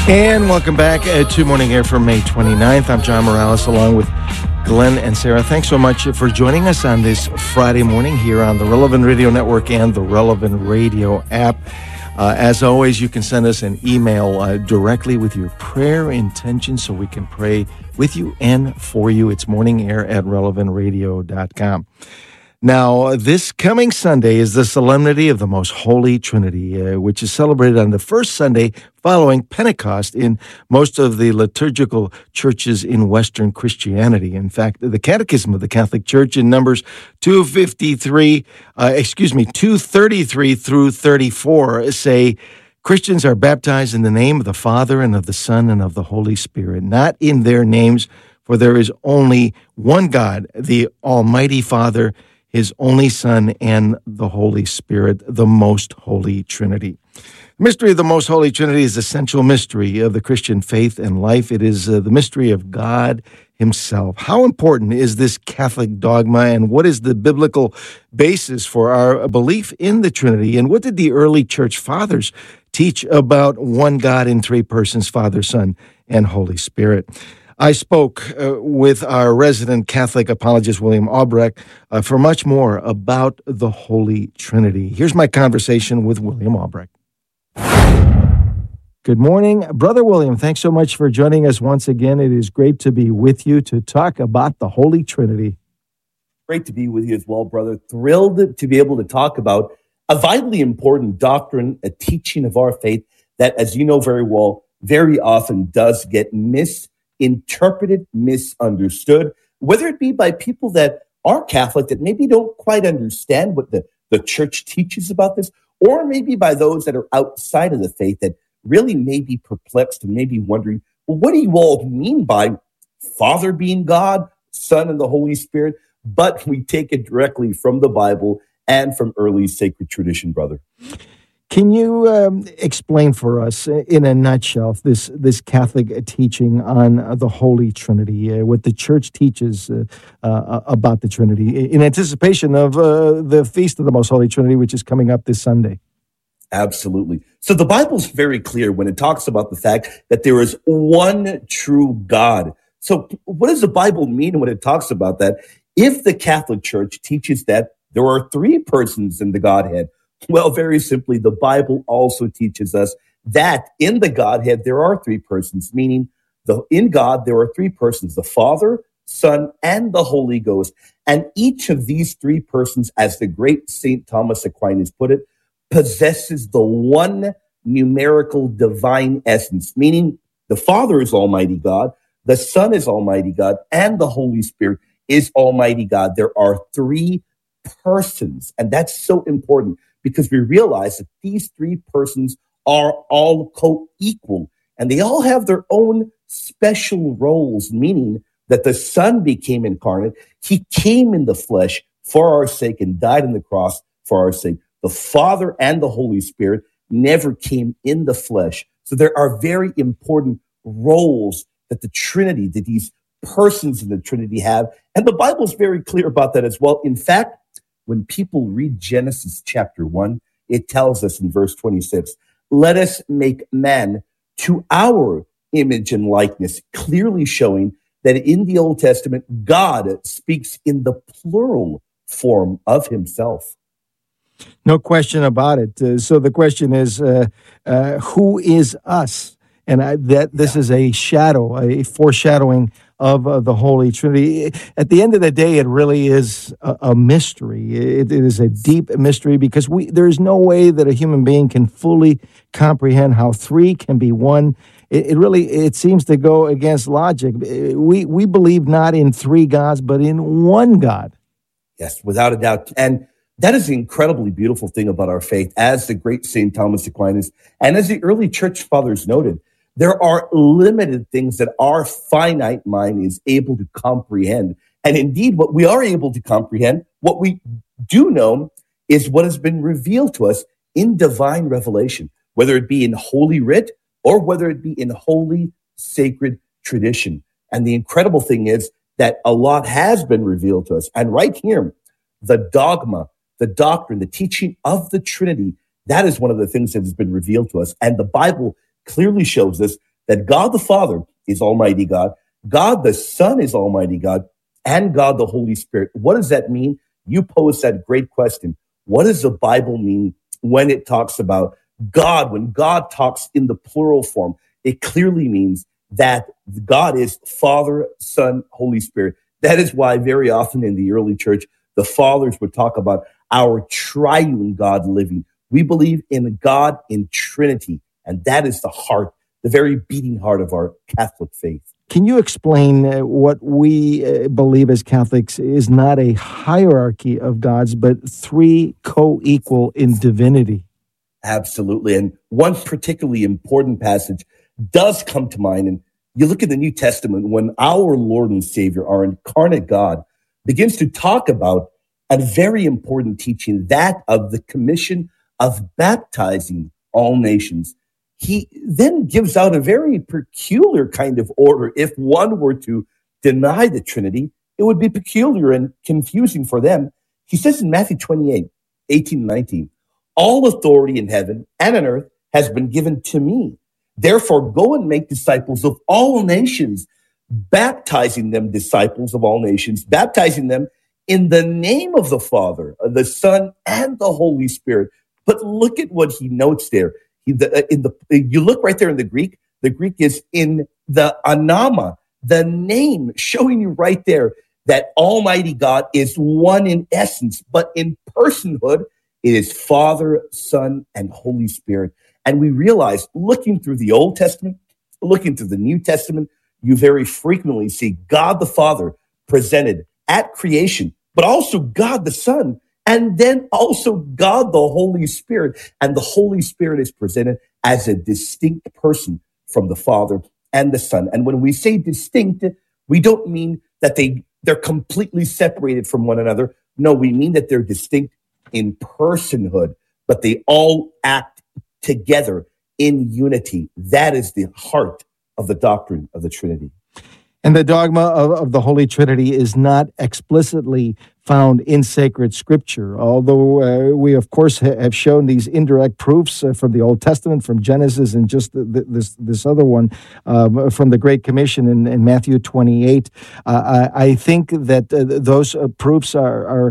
And welcome back to Morning Air for May 29th. I'm John Morales along with Glenn and Sarah. Thanks so much for joining us on this Friday morning here on the Relevant Radio Network and the Relevant Radio app. As always, you can send us an email directly with your prayer intention so we can pray with you and for you. It's morningair@relevantradio.com. Now, this coming Sunday is the Solemnity of the Most Holy Trinity, which is celebrated on the first Sunday following Pentecost in most of the liturgical churches in Western Christianity. In fact, the Catechism of the Catholic Church in Numbers 233 through 34 say, Christians are baptized in the name of the Father and of the Son and of the Holy Spirit, not in their names, for there is only one God, the Almighty Father, His only Son, and the Holy Spirit, the Most Holy Trinity. The mystery of the Most Holy Trinity is the essential mystery of the Christian faith and life. It is the mystery of God Himself. How important is this Catholic dogma, and what is the biblical basis for our belief in the Trinity? And what did the early church fathers teach about one God in three persons, Father, Son, and Holy Spirit? I spoke with our resident Catholic apologist, William Albrecht, for much more about the Holy Trinity. Here's my conversation with William Albrecht. Good morning, Brother William. Thanks so much for joining us once again. It is great to be with you to talk about the Holy Trinity. Great to be with you as well, brother. Thrilled to be able to talk about a vitally important doctrine, a teaching of our faith that, as you know very well, very often does get misinterpreted, misunderstood, whether it be by people that are Catholic that maybe don't quite understand what the church teaches about this, or maybe by those that are outside of the faith that really may be perplexed and may be wondering, well, what do you all mean by Father being God, Son, and the Holy Spirit? But we take it directly from the Bible and from early sacred tradition, brother. Can you explain for us, in a nutshell, this Catholic teaching on the Holy Trinity, what the Church teaches about the Trinity, in anticipation of the Feast of the Most Holy Trinity, which is coming up this Sunday? Absolutely. So the Bible's very clear when it talks about the fact that there is one true God. So what does the Bible mean when it talks about that? If the Catholic Church teaches that there are three persons in the Godhead, well, very simply, the Bible also teaches us that in the Godhead, there are three persons, meaning in God, there are three persons, the Father, Son, and the Holy Ghost. And each of these three persons, as the great St. Thomas Aquinas put it, possesses the one numerical divine essence, meaning the Father is Almighty God, the Son is Almighty God, and the Holy Spirit is Almighty God. There are three persons, and that's so important, because we realize that these three persons are all co-equal, and they all have their own special roles, meaning that the Son became incarnate. He came in the flesh for our sake and died on the cross for our sake. The Father and the Holy Spirit never came in the flesh. So there are very important roles that the Trinity, that these persons in the Trinity have. And the Bible's very clear about that as well. In fact, when people read Genesis chapter 1, it tells us in verse 26, let us make man to our image and likeness, clearly showing that in the Old Testament, God speaks in the plural form of himself. No question about it. So the question is, who is us? And this is a shadow, a foreshadowing of the Holy Trinity. At the end of the day, it really is a mystery. It is a deep mystery, because there's no way that a human being can fully comprehend how three can be one. It seems to go against logic. We believe not in three gods, but in one God. Yes, without a doubt. And that is the incredibly beautiful thing about our faith, as the great St. Thomas Aquinas and as the early church fathers noted. There are limited things that our finite mind is able to comprehend. And indeed, what we are able to comprehend, what we do know, is what has been revealed to us in divine revelation, whether it be in Holy Writ or whether it be in holy, sacred tradition. And the incredible thing is that a lot has been revealed to us. And right here, the dogma, the doctrine, the teaching of the Trinity, that is one of the things that has been revealed to us. And the Bible clearly shows us that God the Father is Almighty God, God the Son is Almighty God, and God the Holy Spirit. What does that mean? You posed that great question. What does the Bible mean when it talks about God? When God talks in the plural form, it clearly means that God is Father, Son, Holy Spirit. That is why very often in the early church, the fathers would talk about our triune God living. We believe in God in Trinity, and that is the heart, the very beating heart of our Catholic faith. Can you explain what we believe as Catholics is not a hierarchy of gods, but three co-equal in divinity? Absolutely. And one particularly important passage does come to mind. And you look in the New Testament when our Lord and Savior, our incarnate God, begins to talk about a very important teaching, that of the commission of baptizing all nations. He then gives out a very peculiar kind of order. If one were to deny the Trinity, it would be peculiar and confusing for them. He says in Matthew 28, 18 and 19, all authority in heaven and on earth has been given to me. Therefore, go and make disciples of all nations, baptizing them disciples of all nations, baptizing them in the name of the Father, the Son, and the Holy Spirit. But look at what he notes there. You look right there in the Greek is in the anama, the name, showing you right there that Almighty God is one in essence, but in personhood, it is Father, Son, and Holy Spirit. And we realize, looking through the Old Testament, looking through the New Testament, you very frequently see God the Father presented at creation, but also God the Son, and then also God the Holy Spirit. And the Holy Spirit is presented as a distinct person from the Father and the Son. And when we say distinct, we don't mean that they're completely separated from one another. No, we mean that they're distinct in personhood, but they all act together in unity. That is the heart of the doctrine of the Trinity. And the dogma of the Holy Trinity is not explicitly found in sacred scripture, although we, of course, have shown these indirect proofs from the Old Testament, from Genesis, and just this other one from the Great Commission in Matthew 28. I think that those proofs are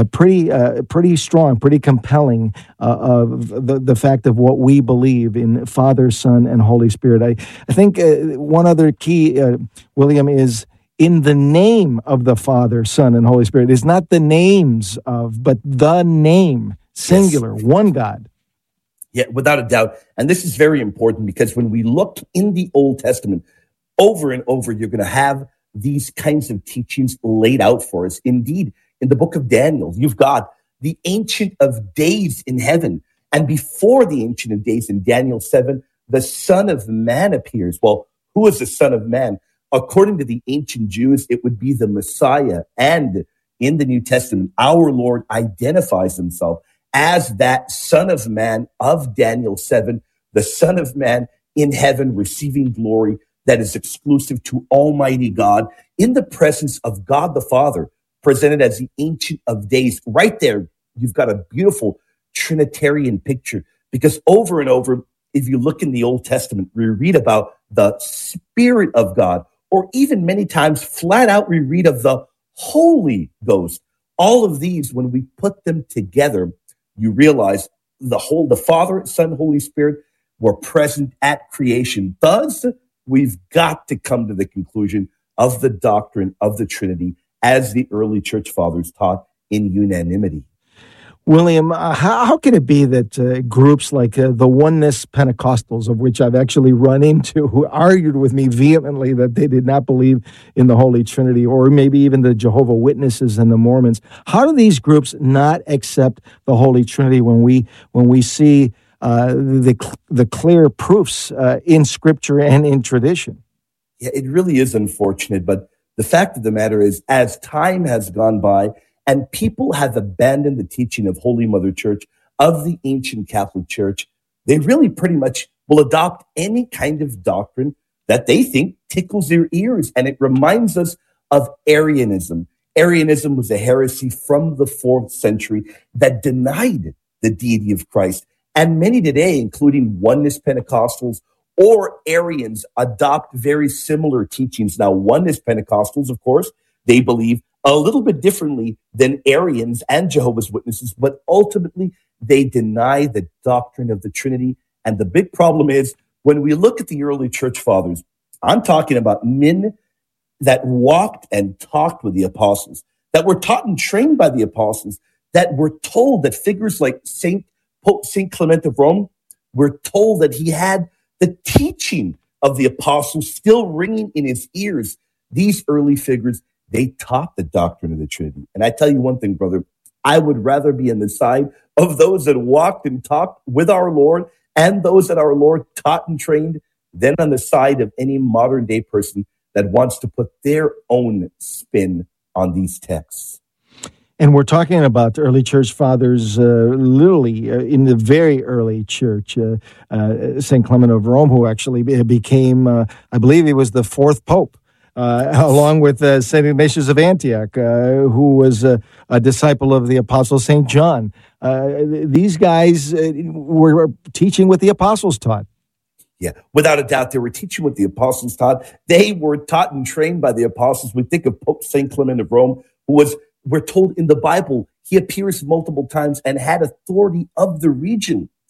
pretty strong, pretty compelling of the fact of what we believe in Father, Son, and Holy Spirit. I think one other key, William, is in the name of the Father, Son, and Holy Spirit. It's not the names of, but the name, singular, yes. One God. Yeah, without a doubt. And this is very important because when we look in the Old Testament, over and over, you're going to have these kinds of teachings laid out for us. Indeed, in the book of Daniel, you've got the Ancient of Days in heaven. And before the Ancient of Days in Daniel 7, the Son of Man appears. Well, who is the Son of Man? According to the ancient Jews, it would be the Messiah. And in the New Testament, our Lord identifies himself as that Son of Man of Daniel 7, the Son of Man in heaven receiving glory that is exclusive to Almighty God in the presence of God the Father, presented as the Ancient of Days. Right there, you've got a beautiful Trinitarian picture because over and over, if you look in the Old Testament, we read about the Spirit of God, or even many times flat out we read of the Holy Ghost. All of these, when we put them together, you realize the Father, Son, Holy Spirit were present at creation. Thus, we've got to come to the conclusion of the doctrine of the Trinity as the early church fathers taught in unanimity. William, how can it be that groups like the Oneness Pentecostals, of which I've actually run into, who argued with me vehemently that they did not believe in the Holy Trinity, or maybe even the Jehovah's Witnesses and the Mormons, how do these groups not accept the Holy Trinity when we see the clear proofs in Scripture and in tradition? Yeah, it really is unfortunate, but the fact of the matter is, as time has gone by, and people have abandoned the teaching of Holy Mother Church, of the ancient Catholic Church, they really pretty much will adopt any kind of doctrine that they think tickles their ears. And it reminds us of Arianism. Arianism was a heresy from the 4th century that denied the deity of Christ. And many today, including Oneness Pentecostals or Arians adopt very similar teachings. Now, oneness Pentecostals, of course, they believe a little bit differently than Arians and Jehovah's Witnesses, but ultimately they deny the doctrine of the Trinity. And the big problem is when we look at the early church fathers, I'm talking about men that walked and talked with the apostles, that were taught and trained by the apostles, that were told that figures like Pope Saint Clement of Rome were told that he had the teaching of the apostles still ringing in his ears. These early figures, they taught the doctrine of the Trinity. And I tell you one thing, brother, I would rather be on the side of those that walked and talked with our Lord and those that our Lord taught and trained than on the side of any modern day person that wants to put their own spin on these texts. And we're talking about early church fathers, literally in the very early church. St. Clement of Rome, who actually became, I believe he was the fourth pope, along with St. Ignatius of Antioch, who was a disciple of the apostle St. John. These guys were teaching what the apostles taught. Yeah, without a doubt, they were teaching what the apostles taught. They were taught and trained by the apostles. We think of Pope St. Clement of Rome, who was, we're told in the Bible, he appears multiple times and had authority of the region.